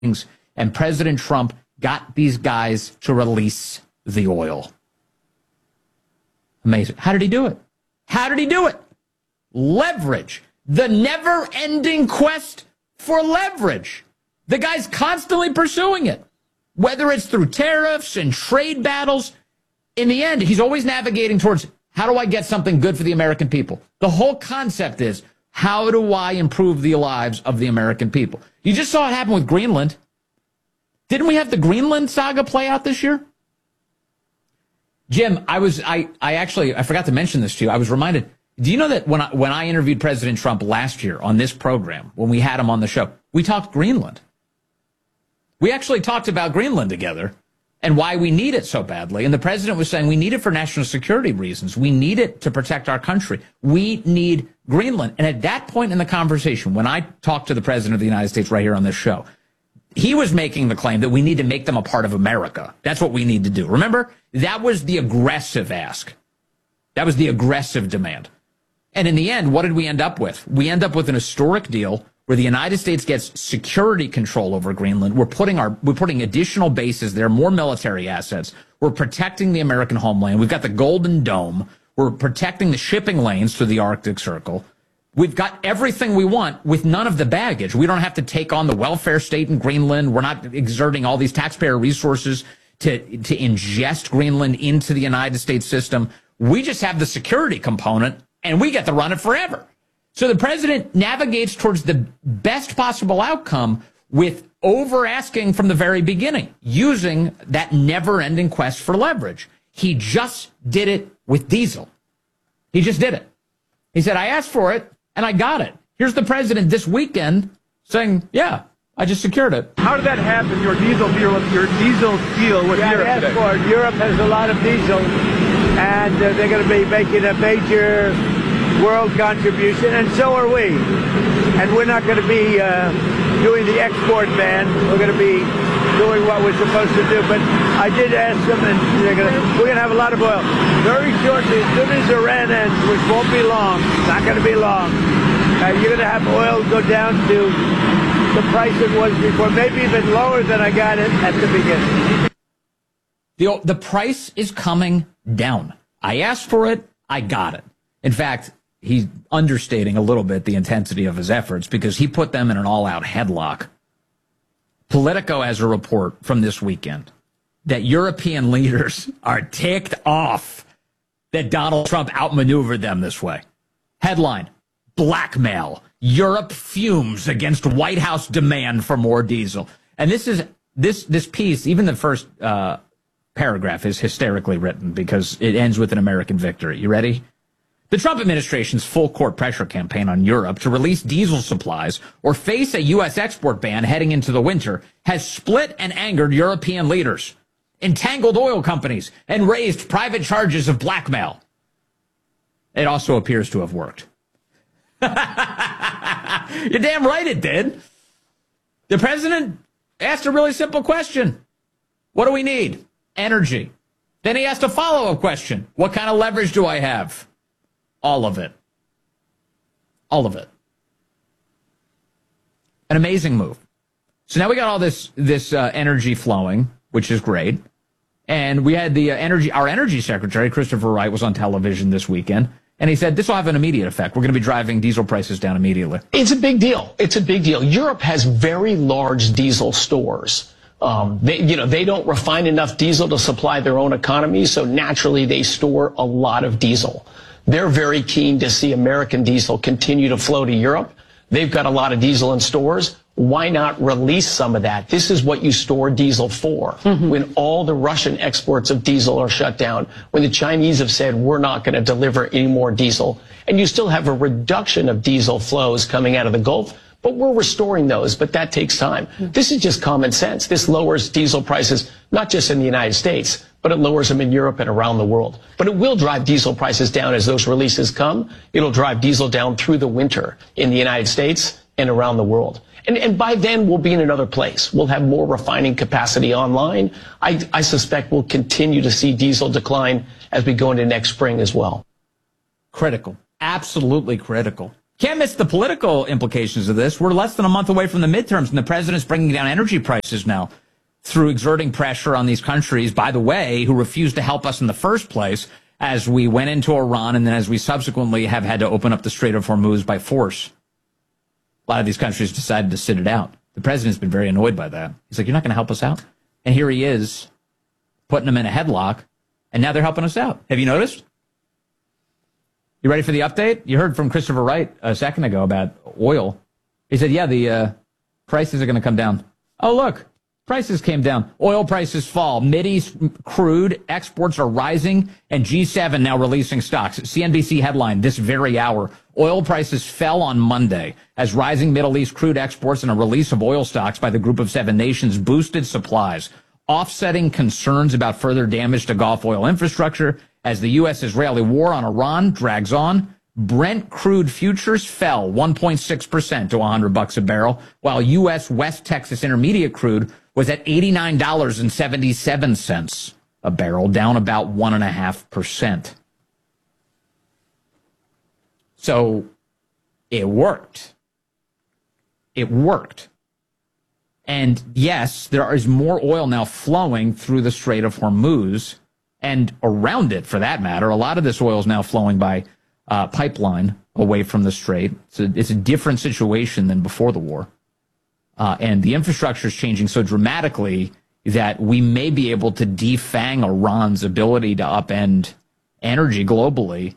and President Trump got these guys to release the oil. Amazing. How did he do it? How did he do it? Leverage. The never-ending quest for leverage. The guy's constantly pursuing it. Whether it's through tariffs and trade battles, in the end, he's always navigating towards, how do I get something good for the American people? The whole concept is, how do I improve the lives of the American people? You just saw it happen with Greenland. Didn't we have the Greenland saga play out this year? Jim, I forgot to mention this to you. I was reminded, do you know that when I interviewed President Trump last year on this program, when we had him on the show, we talked Greenland. We actually talked about Greenland together and why we need it so badly. And the president was saying we need it for national security reasons. We need it to protect our country. We need Greenland. And at that point in the conversation, when I talked to the president of the United States right here on this show, he was making the claim that we need to make them a part of America. That's what we need to do. Remember, that was the aggressive ask. That was the aggressive demand. And in the end, what did we end up with? We end up with an historic deal where the United States gets security control over Greenland. We're putting additional bases there, more military assets. We're protecting the American homeland. We've got the Golden Dome. We're protecting the shipping lanes through the Arctic Circle. We've got everything we want with none of the baggage. We don't have to take on the welfare state in Greenland. We're not exerting all these taxpayer resources to ingest Greenland into the United States system. We just have the security component, and we get to run it forever. So the president navigates towards the best possible outcome with over-asking from the very beginning, using that never-ending quest for leverage. He just did it with diesel. He just did it. He said, I asked for it, and I got it. Here's the president this weekend saying, yeah, I just secured it. How did that happen, your diesel deal with Europe today? For it. Europe has a lot of diesel, and they're going to be making a major world contribution, and so are we. And we're not going to be doing the export ban. We're going to be doing what we're supposed to do. But I did ask them, and we're going to have a lot of oil. Very shortly, as soon as Iran ends, which won't be long, not going to be long, you're going to have oil go down to the price it was before, maybe even lower than I got it at the beginning. The price is coming down. I asked for it. I got it. In fact, he's understating a little bit the intensity of his efforts because he put them in an all-out headlock. Politico has a report from this weekend that European leaders are ticked off that Donald Trump outmaneuvered them this way. Headline, blackmail. Europe fumes against White House demand for more diesel. And this piece, even the first paragraph is hysterically written because it ends with an American victory. You ready? The Trump administration's full-court pressure campaign on Europe to release diesel supplies or face a U.S. export ban heading into the winter has split and angered European leaders, entangled oil companies, and raised private charges of blackmail. It also appears to have worked. You're damn right it did. The president asked a really simple question. What do we need? Energy. Then he asked a follow-up question. What kind of leverage do I have? All of it. All of it. An amazing move. So now we got all this energy flowing, which is great. And we had our energy secretary, Christopher Wright, was on television this weekend. And he said, this will have an immediate effect. We're going to be driving diesel prices down immediately. It's a big deal. It's a big deal. Europe has very large diesel stores. They don't refine enough diesel to supply their own economy. So naturally, they store a lot of diesel. They're very keen to see American diesel continue to flow to Europe. They've got a lot of diesel in stores. Why not release some of that? This is what you store diesel for. When all the Russian exports of diesel are shut down, when the Chinese have said we're not going to deliver any more diesel, and you still have a reduction of diesel flows coming out of the Gulf, but we're restoring those, but that takes time. This is just common sense. This lowers diesel prices, not just in the United States, but it lowers them in Europe and around the world. But it will drive diesel prices down as those releases come. It'll drive diesel down through the winter in the United States and around the world. And by then, we'll be in another place. We'll have more refining capacity online. I suspect we'll continue to see diesel decline as we go into next spring as well. Critical. Absolutely critical. Can't miss the political implications of this. We're less than a month away from the midterms, and the president's bringing down energy prices now through exerting pressure on these countries, by the way, who refused to help us in the first place as we went into Iran and then as we subsequently have had to open up the Strait of Hormuz by force. A lot of these countries decided to sit it out. The president's been very annoyed by that. He's like, you're not going to help us out? And here he is, putting them in a headlock, and now they're helping us out. Have you noticed? You ready for the update? You heard from Christopher Wright a second ago about oil. He said, yeah, the prices are going to come down. Oh, look, prices came down. Oil prices fall. Mideast crude exports are rising, and G7 now releasing stocks. CNBC headline this very hour. Oil prices fell on Monday as rising Middle East crude exports and a release of oil stocks by the Group of Seven Nations boosted supplies, offsetting concerns about further damage to Gulf oil infrastructure as the U.S.-Israeli war on Iran drags on. Brent crude futures fell 1.6% to $100 a barrel, while U.S. West Texas Intermediate crude was at $89.77 a barrel, down about 1.5%. So it worked. It worked. And yes, there is more oil now flowing through the Strait of Hormuz and around it, for that matter. A lot of this oil is now flowing by pipeline away from the strait. It's a different situation than before the war. And the infrastructure is changing so dramatically that we may be able to defang Iran's ability to upend energy globally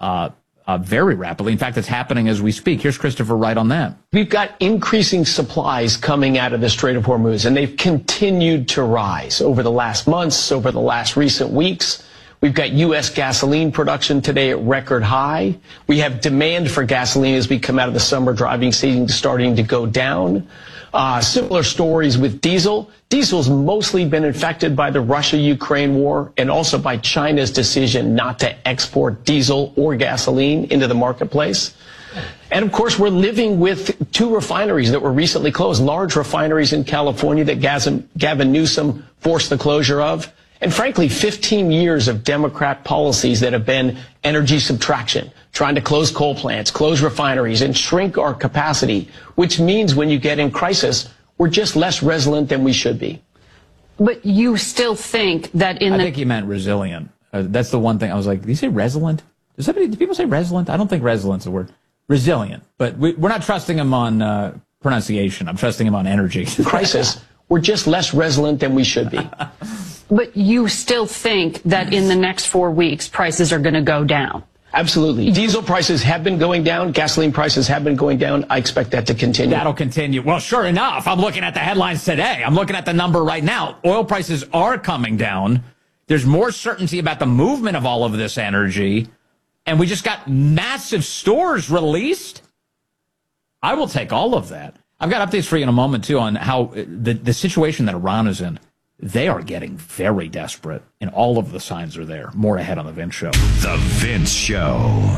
very rapidly. In fact, it's happening as we speak. Here's Christopher Wright on that. We've got increasing supplies coming out of the Strait of Hormuz, and they've continued to rise over the last months, over the last recent weeks. We've got U.S. gasoline production today at record high. We have demand for gasoline as we come out of the summer driving season starting to go down. Similar stories with diesel. Diesel's mostly been affected by the Russia-Ukraine war and also by China's decision not to export diesel or gasoline into the marketplace. And of course, we're living with two refineries that were recently closed, large refineries in California that Gavin Newsom forced the closure of. And frankly, 15 years of Democrat policies that have been energy subtraction, trying to close coal plants, close refineries, and shrink our capacity, which means when you get in crisis, we're just less resilient than we should be. But you still think that I think he meant resilient. That's the one thing. I was like, did he say resilient? Do people say resilient? I don't think resilient's a word. Resilient. But we're not trusting him on pronunciation. I'm trusting him on energy. Crisis, we're just less resilient than we should be. But you still think that in the next 4 weeks, prices are going to go down? Absolutely. Diesel prices have been going down. Gasoline prices have been going down. I expect that to continue. That'll continue. Well, sure enough. I'm looking at the headlines today. I'm looking at the number right now. Oil prices are coming down. There's more certainty about the movement of all of this energy. And we just got massive stores released. I will take all of that. I've got updates for you in a moment, too, on how the situation that Iran is in. They are getting very desperate, and all of the signs are there. More ahead on The Vince Show. The Vince Show.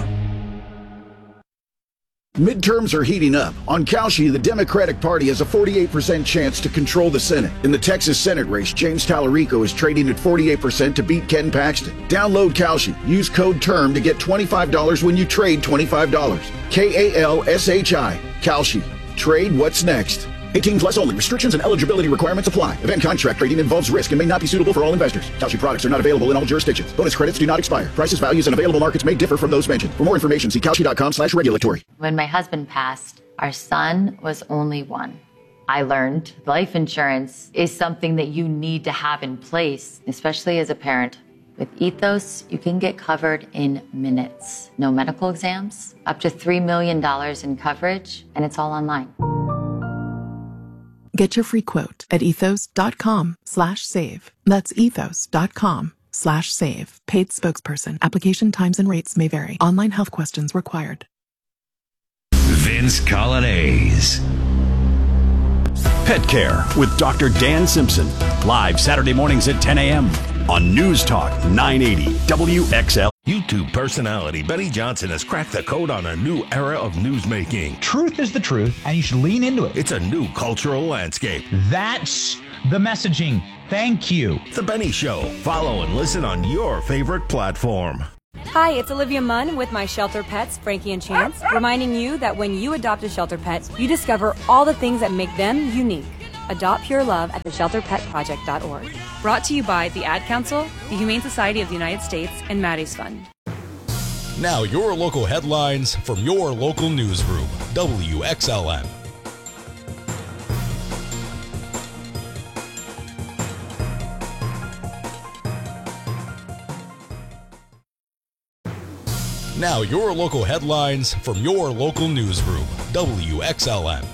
Midterms are heating up. On Kalshi, the Democratic Party has a 48% chance to control the Senate. In the Texas Senate race, James Tallarico is trading at 48% to beat Ken Paxton. Download Kalshi. Use code TERM to get $25 when you trade $25. KALSHI. Kalshi. Trade what's next. 18 plus only. Restrictions and eligibility requirements apply. Event contract trading involves risk and may not be suitable for all investors. Kalshi products are not available in all jurisdictions. Bonus credits do not expire. Prices, values, and available markets may differ from those mentioned. For more information, see Kalshi.com/regulatory. When my husband passed, our son was only 1. I learned life insurance is something that you need to have in place, especially as a parent. With Ethos, you can get covered in minutes. No medical exams, up to $3 million in coverage, and it's all online. Get your free quote at ethos.com/save. That's ethos.com/save. Paid spokesperson. Application times and rates may vary. Online health questions required. Vince Coglianese. Pet Care with Dr. Dan Simpson. Live Saturday mornings at 10 a.m. on News Talk 980 WXL. YouTube personality Benny Johnson has cracked the code on a new era of newsmaking. Truth is the truth, and you should lean into it. It's a new cultural landscape. That's the messaging. Thank you. The Benny Show. Follow and listen on your favorite platform. Hi, it's Olivia Munn with my shelter pets, Frankie and Chance, reminding you that when you adopt a shelter pet, you discover all the things that make them unique. Adopt Pure Love at theshelterpetproject.org. Brought to you by the Ad Council, the Humane Society of the United States, and Maddie's Fund. Now your local headlines from your local newsroom, WXLM. Now your local headlines from your local newsroom, WXLM.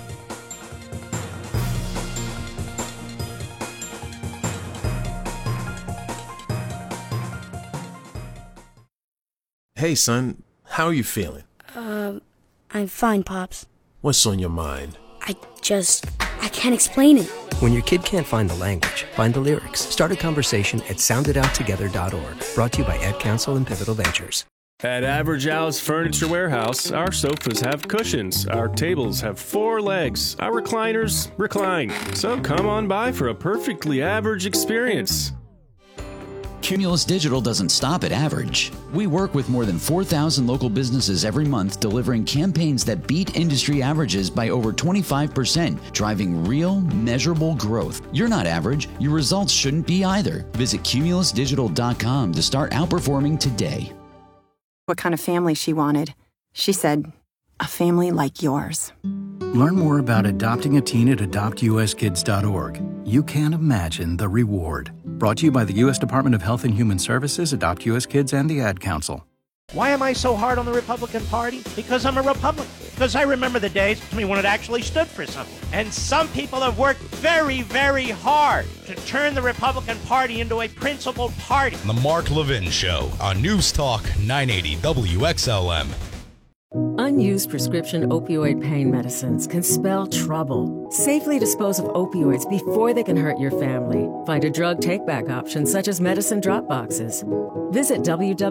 Hey, son, how are you feeling? I'm fine, Pops. What's on your mind? I can't explain it. When your kid can't find the language, find the lyrics. Start a conversation at sounditouttogether.org. Brought to you by Ad Council and Pivotal Ventures. At Average Al's Furniture Warehouse, our sofas have cushions, our tables have 4 legs, our recliners recline. So come on by for a perfectly average experience. Cumulus Digital doesn't stop at average. We work with more than 4,000 local businesses every month, delivering campaigns that beat industry averages by over 25%, driving real, measurable growth. You're not average. Your results shouldn't be either. Visit cumulusdigital.com to start outperforming today. What kind of family she wanted. She said, a family like yours. Learn more about adopting a teen at adoptuskids.org. You can't imagine the reward. Brought to you by the U.S. Department of Health and Human Services, Adopt U.S. Kids, and the Ad Council. Why am I so hard on the Republican Party? Because I'm a Republican. Because I remember the days when it actually stood for something. And some people have worked very, very hard to turn the Republican Party into a principled party. The Mark Levin Show on News Talk 980 WXLM. Unused prescription opioid pain medicines can spell trouble. Safely dispose of opioids before they can hurt your family. Find a drug take-back option such as medicine drop boxes. Visit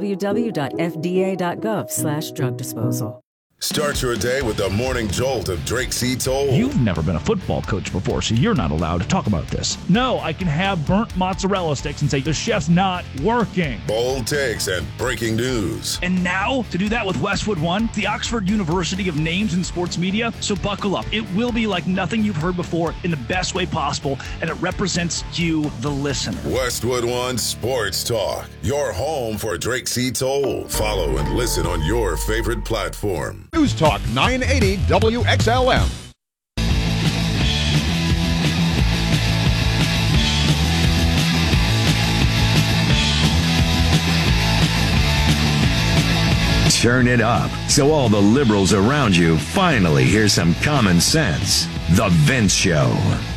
www.fda.gov/drug disposal. Start your day with the morning jolt of Drake C. Toll. You've never been a football coach before, so you're not allowed to talk about this. No, I can have burnt mozzarella sticks and say the chef's not working. Bold takes and breaking news. And now, to do that with Westwood One, the Oxford University of names in sports media, so buckle up. It will be like nothing you've heard before in the best way possible, and it represents you, the listener. Westwood One Sports Talk, your home for Drake C. Toll. Follow and listen on your favorite platform. News Talk 980 WXLM. Turn it up so all the liberals around you finally hear some common sense. The Vince Show.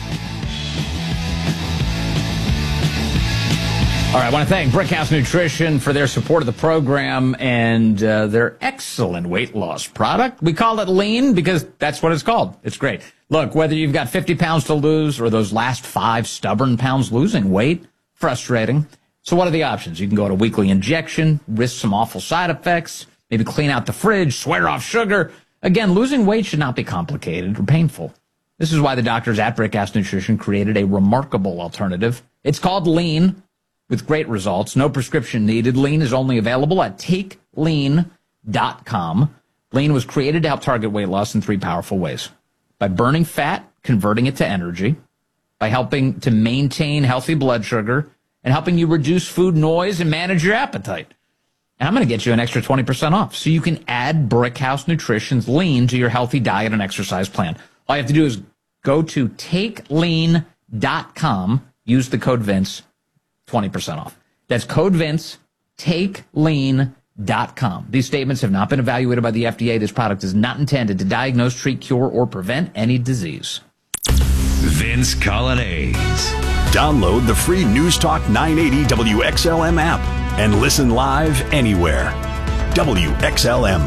All right, I want to thank Brickhouse Nutrition for their support of the program and their excellent weight loss product. We call it Lean because that's what it's called. It's great. Look, whether you've got 50 pounds to lose or those last 5 stubborn pounds losing weight, frustrating. So what are the options? You can go to weekly injection, risk some awful side effects, maybe clean out the fridge, swear off sugar. Again, losing weight should not be complicated or painful. This is why the doctors at Brickhouse Nutrition created a remarkable alternative. It's called Lean. With great results, no prescription needed. Lean is only available at TakeLean.com. Lean was created to help target weight loss in 3 powerful ways. By burning fat, converting it to energy, by helping to maintain healthy blood sugar, and helping you reduce food noise and manage your appetite. And I'm going to get you an extra 20% off so you can add Brickhouse Nutrition's Lean to your healthy diet and exercise plan. All you have to do is go to TakeLean.com, use the code Vince, 20% off. That's code Vince, TakeLean.com. These statements have not been evaluated by the FDA. This product is not intended to diagnose, treat, cure, or prevent any disease. Vince Colonnese. Download the free News Talk 980 WXLM app and listen live anywhere. WXLM.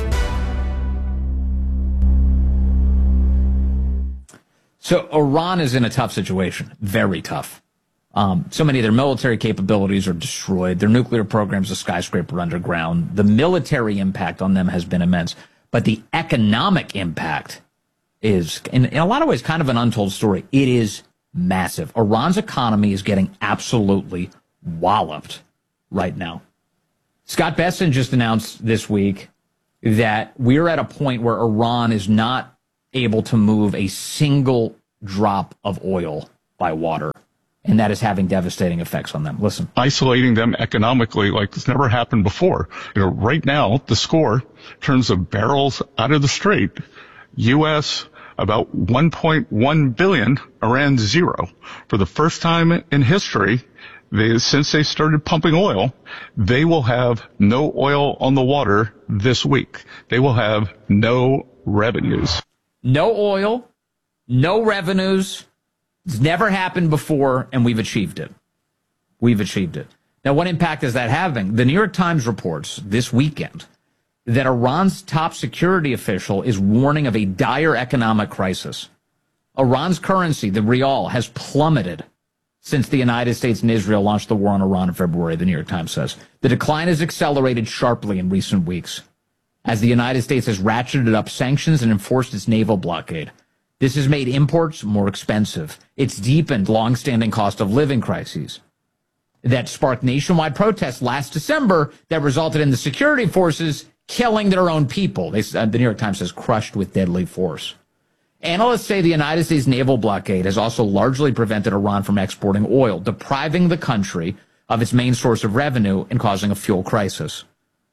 So Iran is in a tough situation, very tough. So many of their military capabilities are destroyed. Their nuclear program's a skyscraper underground. The military impact on them has been immense. But the economic impact is, in a lot of ways, kind of an untold story. It is massive. Iran's economy is getting absolutely walloped right now. Scott Bessent just announced this week that we're at a point where Iran is not able to move a single drop of oil by water, and that is having devastating effects on them. Listen. Isolating them economically like it's never happened before. Right now, the score in terms of barrels out of the Strait, U.S. about 1.1 billion, Iran 0. For the first time in history, since they started pumping oil, they will have no oil on the water this week. They will have no revenues. No oil, no revenues. It's never happened before, and we've achieved it. We've achieved it. Now, what impact is that having? The New York Times reports this weekend that Iran's top security official is warning of a dire economic crisis. Iran's currency, the rial, has plummeted since the United States and Israel launched the war on Iran in February, the New York Times says. The decline has accelerated sharply in recent weeks as the United States has ratcheted up sanctions and enforced its naval blockade. This has made imports more expensive. It's deepened long-standing cost of living crises that sparked nationwide protests last December that resulted in the security forces killing their own people. The New York Times says crushed with deadly force. Analysts say the United States naval blockade has also largely prevented Iran from exporting oil, depriving the country of its main source of revenue and causing a fuel crisis.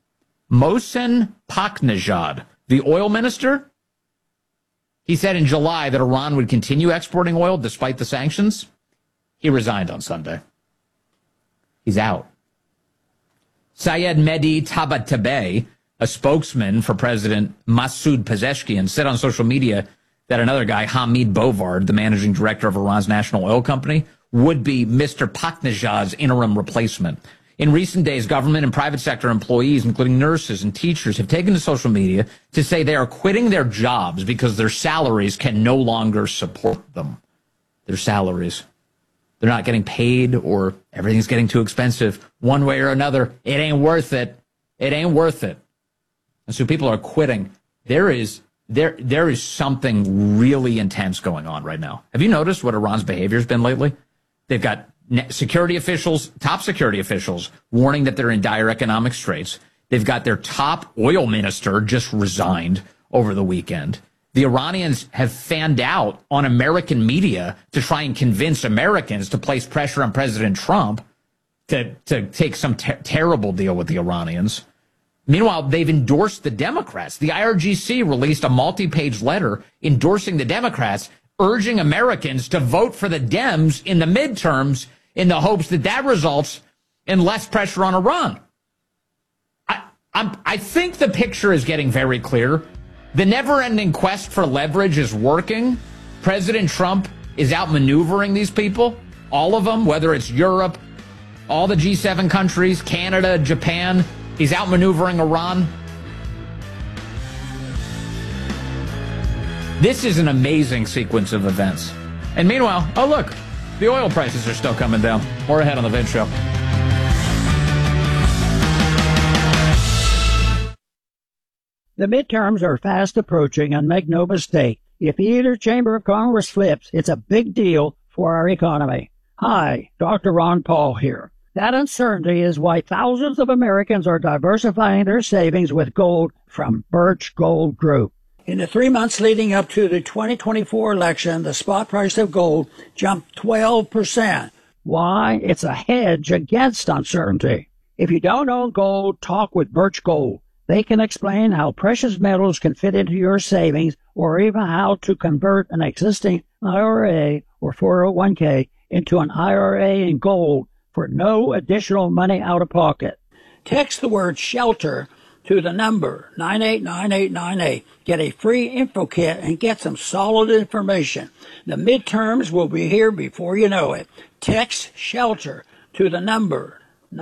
Mohsen Paknejad, the oil minister, he said in July that Iran would continue exporting oil despite the sanctions. He resigned on Sunday. He's out. Sayed Mehdi Tabatabai, a spokesman for President Masoud Pezeshkian, said on social media that another guy, Hamid Bovard, the managing director of Iran's national oil company, would be Mr. Paknejad's interim replacement. In recent days, government and private sector employees, including nurses and teachers, have taken to social media to say they are quitting their jobs because their salaries can no longer support them. Their salaries. They're not getting paid, or everything's getting too expensive. One way or another, it ain't worth it. It ain't worth it. And so people are quitting. There is something really intense going on right now. Have you noticed what Iran's behavior has been lately? They've got security officials, top security officials, warning that they're in dire economic straits. They've got their top oil minister just resigned over the weekend. The Iranians have fanned out on American media to try and convince Americans to place pressure on President Trump to take some terrible deal with the Iranians. Meanwhile, they've endorsed the Democrats. The IRGC released a multi-page letter endorsing the Democrats, urging Americans to vote for the Dems in the midterms in the hopes that that results in less pressure on Iran. I think the picture is getting very clear. The never-ending quest for leverage is working. President Trump is outmaneuvering these people, all of them, whether it's Europe, all the G7 countries, Canada, Japan. He's outmaneuvering Iran. This is an amazing sequence of events. And meanwhile, oh look, the oil prices are still coming down. More ahead on the Vince Show. The midterms are fast approaching, and make no mistake, if either chamber of Congress flips, it's a big deal for our economy. Hi, Dr. Ron Paul here. That uncertainty is why thousands of Americans are diversifying their savings with gold from Birch Gold Group. In the 3 months leading up to the 2024 election, the spot price of gold jumped 12%. Why? It's a hedge against uncertainty. If you don't own gold, talk with Birch Gold. They can explain how precious metals can fit into your savings, or even how to convert an existing IRA or 401k into an IRA in gold for no additional money out of pocket. Text the word SHELTER to the number 989898. Get a free info kit and get some solid information. The midterms will be here before you know it. Text SHELTER to the number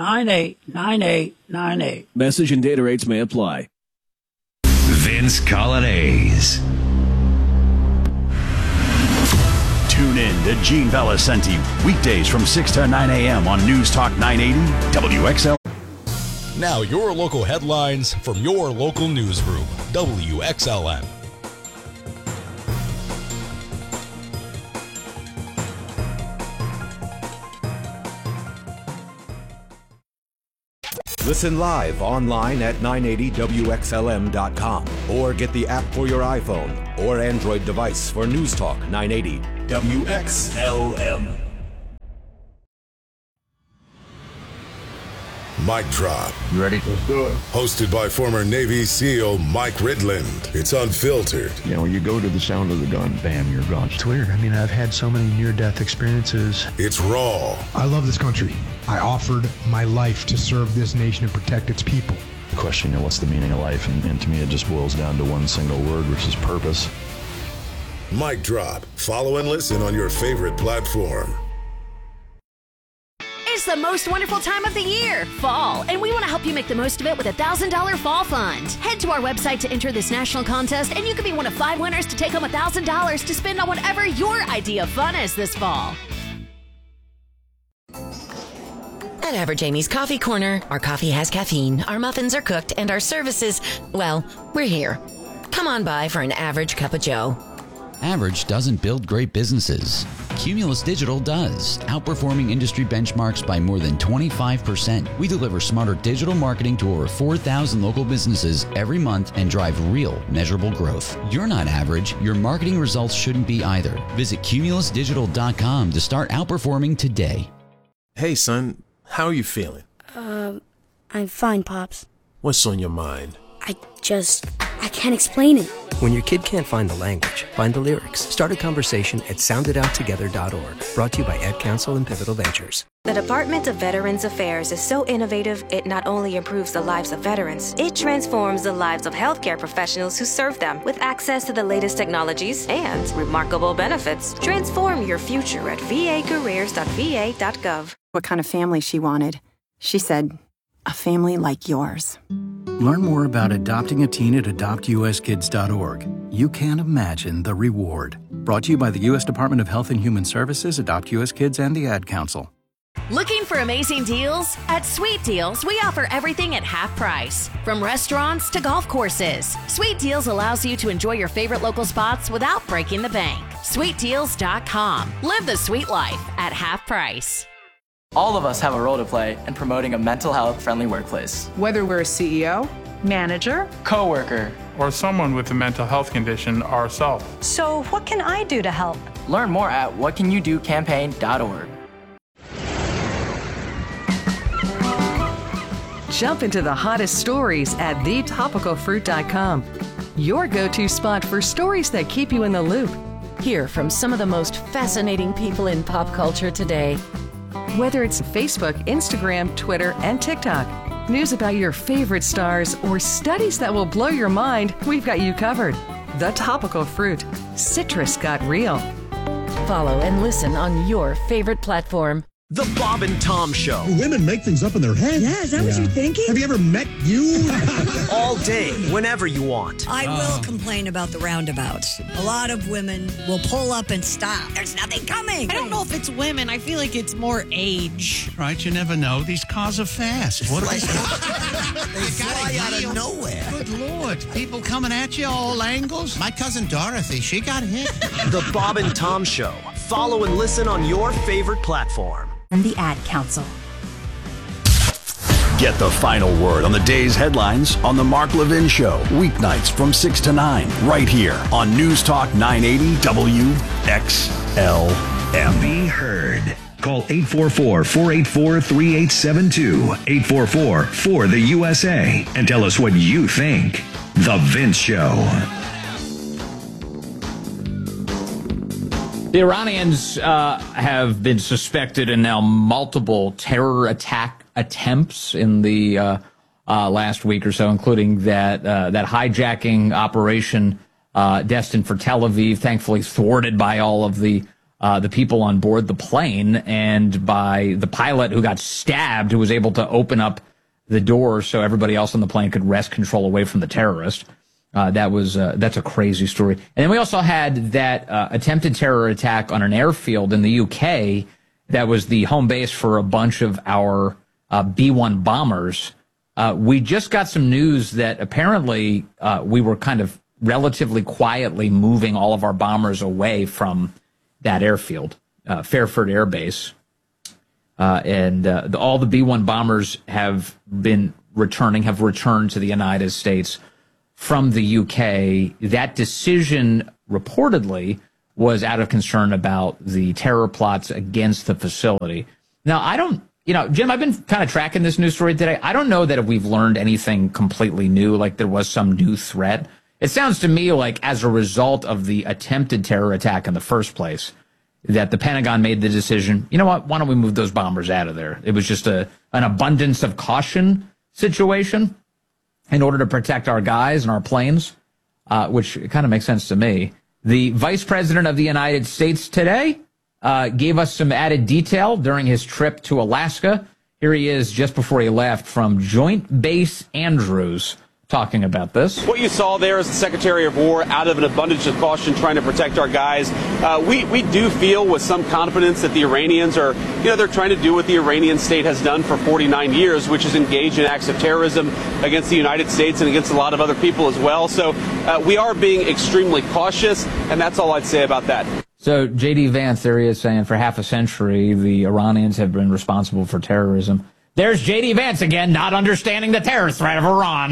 989898. Message and data rates may apply. Vince Colonnese. Tune in to Gene Valicenti weekdays from 6 to 9 a.m. on News Talk 980 WXL. Now your local headlines from your local newsroom, WXLN. Listen live online at 980WXLM.com or get the app for your iPhone or Android device for News Talk 980 WXLM. Mic Drop. You ready? Let's do it. Hosted by former Navy SEAL Mike Ridland. It's unfiltered. You know, when you go to the sound of the gun, bam, you're gone. It's weird. I mean, I've had so many near-death experiences. It's raw. I love this country. I offered my life to serve this nation and protect its people. Question, you know, what's the meaning of life? And to me, it just boils down to one single word, which is purpose. Mic Drop. Follow and listen on your favorite platform. It's the most wonderful time of the year, fall, and we want to help you make the most of it with a $1,000 fall fund. Head to our website to enter this national contest, and you could be one of 5 winners to take home $1,000 to spend on whatever your idea of fun is this fall. At Average Amy's Coffee Corner, our coffee has caffeine, our muffins are cooked, and our services, well, we're here. Come on by for an average cup of joe. Average doesn't build great businesses. Cumulus Digital does, outperforming industry benchmarks by more than 25%. We deliver smarter digital marketing to over 4,000 local businesses every month and drive real, measurable growth. You're not average. Your marketing results shouldn't be either. Visit cumulusdigital.com to start outperforming today. Hey, son, how are you feeling? I'm fine, Pops. What's on your mind? I can't explain it. When your kid can't find the language, find the lyrics. Start a conversation at sounditouttogether.org. Brought to you by Ad Council and Pivotal Ventures. The Department of Veterans Affairs is so innovative, it not only improves the lives of veterans, it transforms the lives of healthcare professionals who serve them with access to the latest technologies and remarkable benefits. Transform your future at vacareers.va.gov. What kind of family she wanted. She said, a family like yours. Learn more about adopting a teen at adoptuskids.org. You can't imagine the reward. Brought to you by the U.S. Department of Health and Human Services, Adopt U.S. Kids, and the Ad Council. Looking for amazing deals? At Sweet Deals, we offer everything at half price. From restaurants to golf courses, Sweet Deals allows you to enjoy your favorite local spots without breaking the bank. SweetDeals.com. Live the sweet life at half price. All of us have a role to play in promoting a mental health friendly workplace. Whether we're a CEO, manager, coworker, or someone with a mental health condition ourselves. So what can I do to help? Learn more at whatcanyoudocampaign.org. Jump into the hottest stories at thetopicalfruit.com. Your go-to spot for stories that keep you in the loop. Hear from some of the most fascinating people in pop culture today. Whether it's Facebook, Instagram, Twitter, and TikTok, news about your favorite stars, or studies that will blow your mind, we've got you covered. The Topical Fruit. Citrus got real. Follow and listen on your favorite platform. The Bob and Tom Show. Women make things up in their head. Yeah, is that what you're thinking? Have you ever met you? All day, whenever you want. I will complain about the roundabouts. A lot of women will pull up and stop. There's nothing coming. I don't know if it's women. I feel like it's more age. Right, you never know. These cars are fast. What They fly out of nowhere. Good Lord. People coming at you all angles. My cousin Dorothy, she got hit. The Bob and Tom Show. Follow and listen on your favorite platform. And the Ad Council. Get the final word on the day's headlines on The Mark Levin Show, weeknights from 6 to 9, right here on News Talk 980 WXLM. Be heard. Call 844-484-3872, 844-4-THE-USA, and tell us what you think. The Vince Show. The Iranians have been suspected in now multiple terror attack attempts in the last week or so, including that hijacking operation destined for Tel Aviv, thankfully thwarted by all of the people on board the plane and by the pilot who got stabbed, who was able to open up the door so everybody else on the plane could wrest control away from the terrorist. That's a crazy story. And then we also had that attempted terror attack on an airfield in the UK that was the home base for a bunch of our B-1 bombers. We just got some news that apparently we were kind of relatively quietly moving all of our bombers away from that airfield, Fairford Air Base. all the B-1 bombers have returned to the United States from the UK. That decision reportedly was out of concern about the terror plots against the facility. Now, Jim, I've been kind of tracking this news story today. I don't know that if we've learned anything completely new, like there was some new threat. It sounds to me like as a result of the attempted terror attack in the first place, that the Pentagon made the decision, you know what, why don't we move those bombers out of there? It was just an abundance of caution situation in order to protect our guys and our planes, which kind of makes sense to me. The Vice President of the United States today gave us some added detail during his trip to Alaska. Here he is just before he left from Joint Base Andrews talking about this. What you saw there is the Secretary of War out of an abundance of caution trying to protect our guys. We do feel with some confidence that the Iranians are, they're trying to do what the Iranian state has done for 49 years, which is engage in acts of terrorism against the United States and against a lot of other people as well. So we are being extremely cautious, and that's all I'd say about that. So J.D. Vance, there he is saying for half a century, the Iranians have been responsible for terrorism. There's J.D. Vance again, not understanding the terror threat of Iran.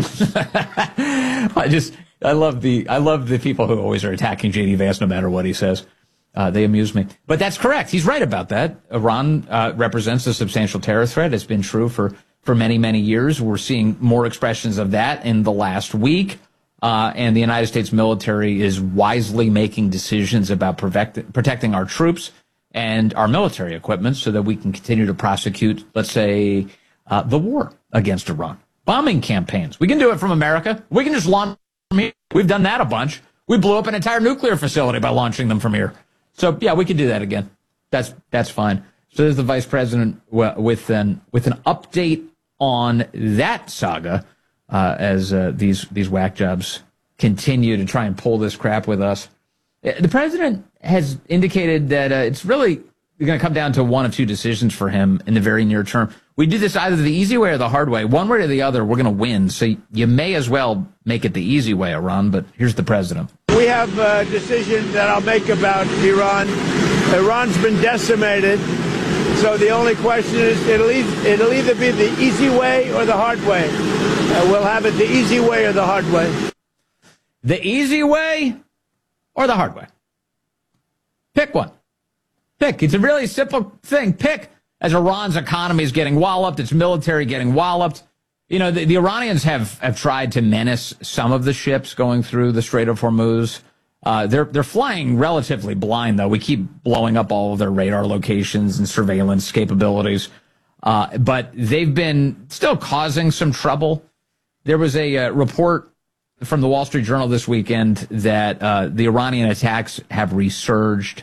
I love the people who always are attacking J.D. Vance no matter what he says. They amuse me. But that's correct. He's right about that. Iran represents a substantial terror threat. It's been true for many, many years. We're seeing more expressions of that in the last week. And the United States military is wisely making decisions about protecting our troops and our military equipment so that we can continue to prosecute, let's say, the war against Iran. Bombing campaigns. We can do it from America. We can just launch from here. We've done that a bunch. We blew up an entire nuclear facility by launching them from here. So, yeah, we could do that again. That's fine. So there's the vice president with an update on that saga as these whack jobs continue to try and pull this crap with us. The president has indicated that it's really going to come down to one of two decisions for him in the very near term. We do this either the easy way or the hard way. One way or the other, we're going to win. So you may as well make it the easy way, Iran. But here's the president. We have a decision that I'll make about Iran. Iran's been decimated. So the only question is it'll either be the easy way or the hard way. We'll have it the easy way or the hard way. The easy way or the hard way? Pick one. Pick. It's a really simple thing. Pick. As Iran's economy is getting walloped, its military getting walloped. The Iranians have tried to menace some of the ships going through the Strait of Hormuz. They're flying relatively blind, though. We keep blowing up all of their radar locations and surveillance capabilities. But they've been still causing some trouble. There was a report from the Wall Street Journal this weekend that the Iranian attacks have resurged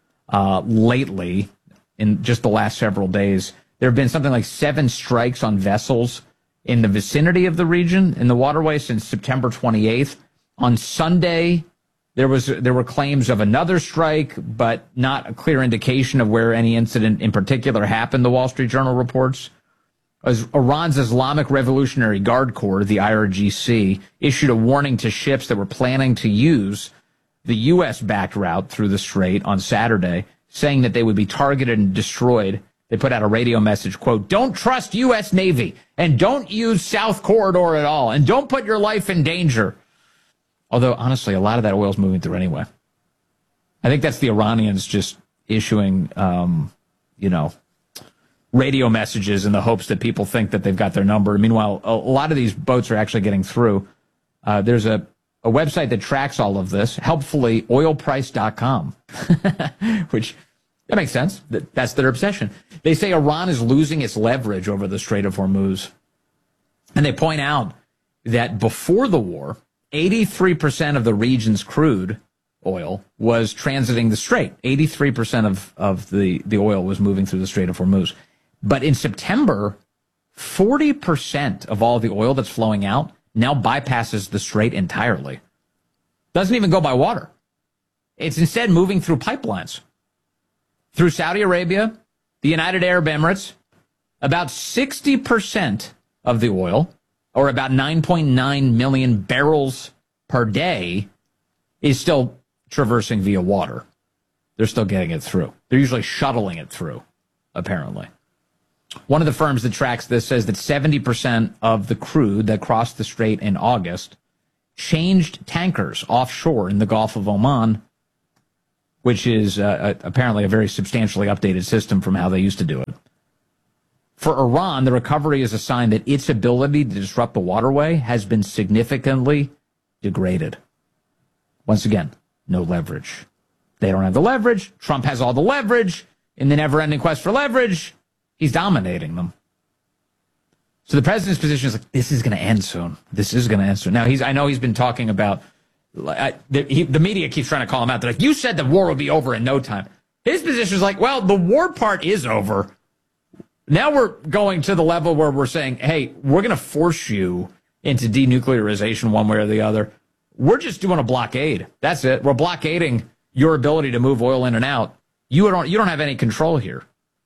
lately in just the last several days. There have been something like 7 strikes on vessels in the vicinity of the region, in the waterway, since September 28th. On Sunday, there were claims of another strike, but not a clear indication of where any incident in particular happened, the Wall Street Journal reports. As Iran's Islamic Revolutionary Guard Corps, the IRGC, issued a warning to ships that were planning to use the U.S.-backed route through the Strait on Saturday, saying that they would be targeted and destroyed. They put out a radio message, quote, "Don't trust U.S. Navy, and don't use South Corridor at all, and don't put your life in danger." Although, honestly, a lot of that oil is moving through anyway. I think that's the Iranians just issuing, radio messages in the hopes that people think that they've got their number. Meanwhile, a lot of these boats are actually getting through. There's a website that tracks all of this, helpfully, oilprice.com, which, that makes sense. That's their obsession. They say Iran is losing its leverage over the Strait of Hormuz. And they point out that before the war, 83% of the region's crude oil was transiting the Strait. 83% of the oil was moving through the Strait of Hormuz. But in September, 40% of all the oil that's flowing out now bypasses the Strait entirely. Doesn't even go by water. It's instead moving through pipelines. Through Saudi Arabia, the United Arab Emirates, about 60% of the oil, or about 9.9 million barrels per day, is still traversing via water. They're still getting it through. They're usually shuttling it through, apparently. One of the firms that tracks this says that 70% of the crude that crossed the strait in August changed tankers offshore in the Gulf of Oman, which is apparently a very substantially updated system from how they used to do it. For Iran, the recovery is a sign that its ability to disrupt the waterway has been significantly degraded. Once again, no leverage. They don't have the leverage. Trump has all the leverage. In the never-ending quest for leverage, he's dominating them. So the president's position is like, this is going to end soon. This is going to end soon. Now, I know he's been talking about, the media keeps trying to call him out. They're like, you said the war would be over in no time. His position is like, well, the war part is over. Now we're going to the level where we're saying, hey, we're going to force you into denuclearization one way or the other. We're just doing a blockade. That's it. We're blockading your ability to move oil in and out. You don't have any control here.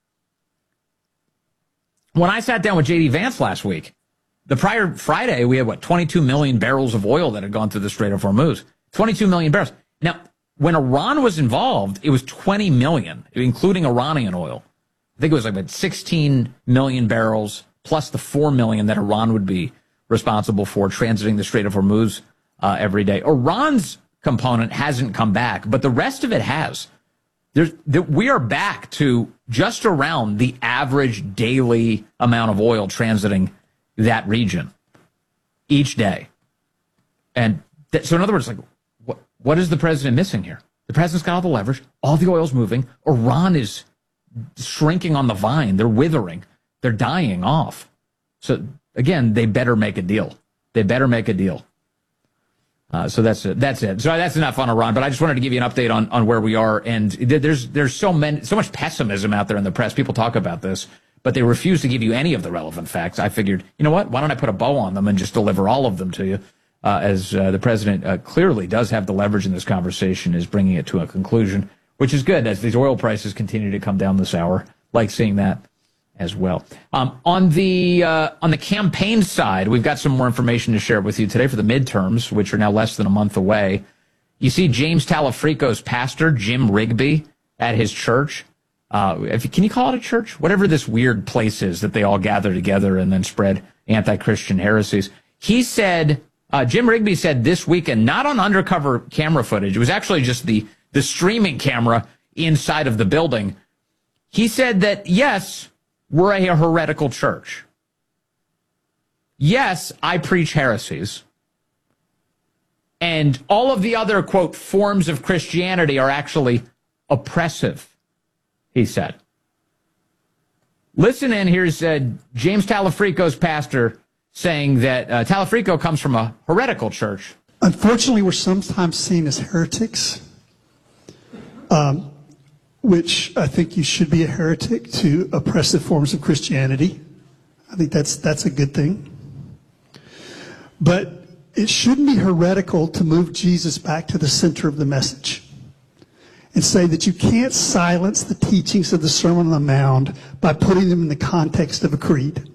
When I sat down with J.D. Vance last week, the prior Friday, we had, 22 million barrels of oil that had gone through the Strait of Hormuz. 22 million barrels. Now, when Iran was involved, it was 20 million, including Iranian oil. I think it was like about 16 million barrels plus the 4 million that Iran would be responsible for transiting the Strait of Hormuz every day. Iran's component hasn't come back, but the rest of it has. We are back to just around the average daily amount of oil transiting that region each day. And so in other words, like, what is the president missing here? The president's got all the leverage. All the oil's moving. Iran is shrinking on the vine. They're withering. They're dying off. So again, they better make a deal. They better make a deal. So that's it. So that's enough on Iran. But I just wanted to give you an update on where we are. And there's so much pessimism out there in the press. People talk about this, but they refuse to give you any of the relevant facts. I figured, you know what? Why don't I put a bow on them and just deliver all of them to you? As the president clearly does have the leverage in this conversation, is bringing it to a conclusion, which is good as these oil prices continue to come down this hour. Like seeing that as well. On the campaign side, we've got some more information to share with you today for the midterms, which are now less than a month away. You see James Talafrico's pastor, Jim Rigby, at his church. Can you call it a church? Whatever this weird place is that they all gather together and then spread anti-Christian heresies. He said, Jim Rigby said this weekend, not on undercover camera footage, it was actually just the streaming camera inside of the building. He said that, yes, we're a heretical church. Yes, I preach heresies. And all of the other, quote, forms of Christianity are actually oppressive, he said. Listen in, here's James Talafrico's pastor saying that Talafrico comes from a heretical church. Unfortunately, we're sometimes seen as heretics, which I think you should be a heretic to oppressive forms of Christianity. I think that's a good thing. But it shouldn't be heretical to move Jesus back to the center of the message and say that you can't silence the teachings of the Sermon on the Mount by putting them in the context of a creed.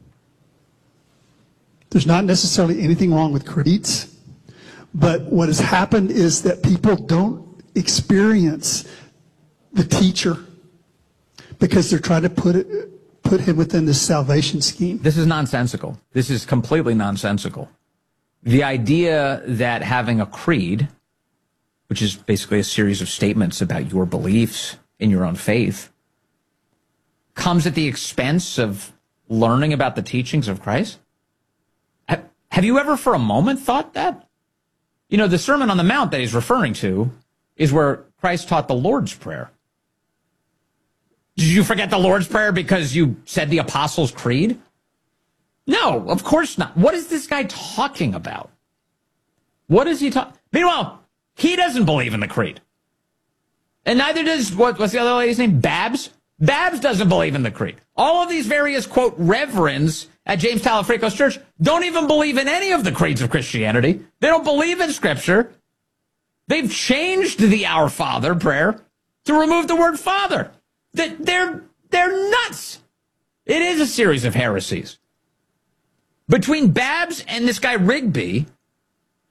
There's not necessarily anything wrong with creeds, but what has happened is that people don't experience the teacher because they're trying to put him within the salvation scheme. This is nonsensical. This is completely nonsensical. The idea that having a creed, which is basically a series of statements about your beliefs in your own faith, comes at the expense of learning about the teachings of Christ? Have you ever for a moment thought that? You know, the Sermon on the Mount that he's referring to is where Christ taught the Lord's Prayer. Did you forget the Lord's Prayer because you said the Apostles' Creed? No, of course not. What is this guy talking about? What is he talking? Meanwhile, he doesn't believe in the creed. And neither does, what's the other lady's name? Babs? Babs doesn't believe in the creed. All of these various, quote, reverends at James Talafrico's church don't even believe in any of the creeds of Christianity. They don't believe in Scripture. They've changed the Our Father prayer to remove the word Father. They're nuts. It is a series of heresies. Between Babs and this guy Rigby,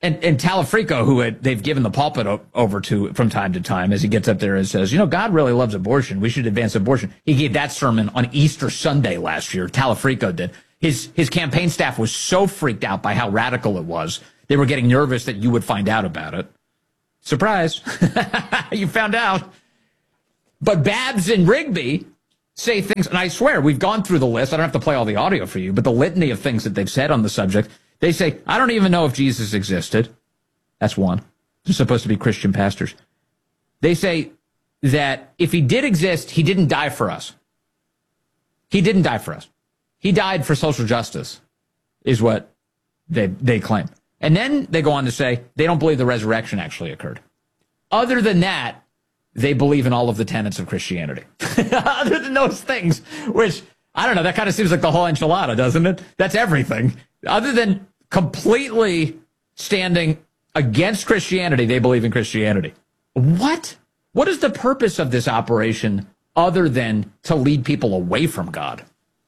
And Talafrico, they've given the pulpit over to from time to time, as he gets up there and says, God really loves abortion. We should advance abortion. He gave that sermon on Easter Sunday last year. Talafrico did. His campaign staff was so freaked out by how radical it was. They were getting nervous that you would find out about it. Surprise. You found out. But Babs and Rigby say things, and I swear, we've gone through the list. I don't have to play all the audio for you, but the litany of things that they've said on the subject. They say, I don't even know if Jesus existed. That's one. They're supposed to be Christian pastors. They say that if he did exist, he didn't die for us. He didn't die for us. He died for social justice, is what they claim. And then they go on to say they don't believe the resurrection actually occurred. Other than that, they believe in all of the tenets of Christianity. Other than those things, which, I don't know, that kind of seems like the whole enchilada, doesn't it? That's everything. Other than completely standing against Christianity, they believe in Christianity. What? What is the purpose of this operation other than to lead people away from God?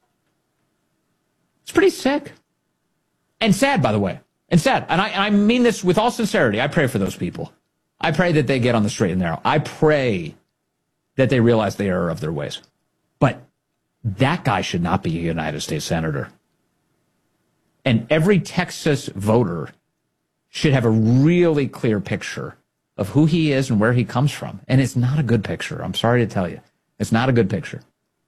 It's pretty sick. And sad, by the way. And sad. And I mean this with all sincerity. I pray for those people. I pray that they get on the straight and narrow. I pray that they realize the error of their ways. But that guy should not be a United States Senator. And every Texas voter should have a really clear picture of who he is and where he comes from. And it's not a good picture. I'm sorry to tell you. It's not a good picture.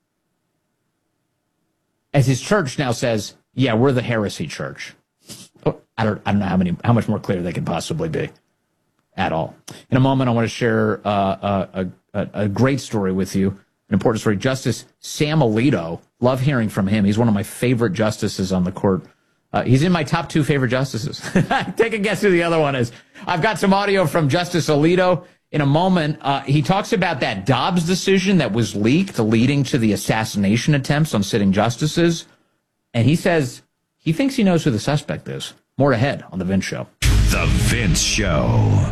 As his church now says, yeah, we're the heresy church. I don't know how much more clear they could possibly be at all. In a moment, I want to share a great story with you, an important story. Justice Sam Alito, love hearing from him. He's one of my favorite justices on the court. He's in my top 2 favorite justices. Take a guess who the other one is. I've got some audio from Justice Alito. In a moment, he talks about that Dobbs decision that was leaked, leading to the assassination attempts on sitting justices. And he says he thinks he knows who the suspect is. More ahead on The Vince Show. The Vince Show.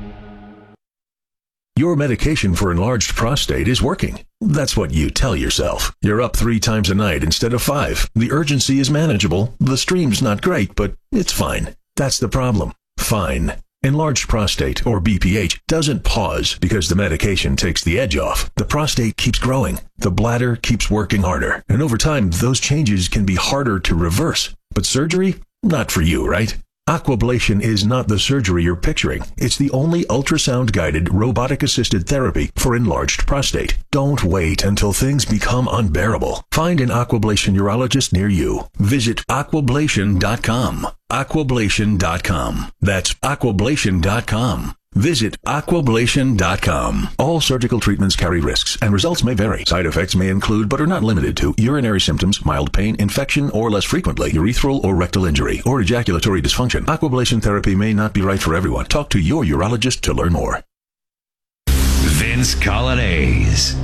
Your medication for enlarged prostate is working. That's what you tell yourself. You're up 3 times a night instead of 5. The urgency is manageable. The stream's not great, but it's fine. That's the problem. Fine. Enlarged prostate, or BPH, doesn't pause because the medication takes the edge off. The prostate keeps growing. The bladder keeps working harder. And over time, those changes can be harder to reverse. But surgery? Not for you, right? Aquablation is not the surgery you're picturing. It's the only ultrasound-guided, robotic-assisted therapy for enlarged prostate. Don't wait until things become unbearable. Find an Aquablation urologist near you. Visit aquablation.com. Aquablation.com. That's aquablation.com. Visit aquablation.com. All surgical treatments carry risks, and results may vary. Side effects may include, but are not limited to, urinary symptoms, mild pain, infection, or less frequently, urethral or rectal injury, or ejaculatory dysfunction. Aquablation therapy may not be right for everyone. Talk to your urologist to learn more. Vince Colonnese.